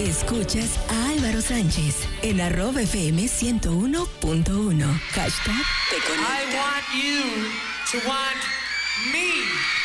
Escuchas a Álvaro Sánchez en @FM 101.1. Hashtag te conecta. I want you to want me.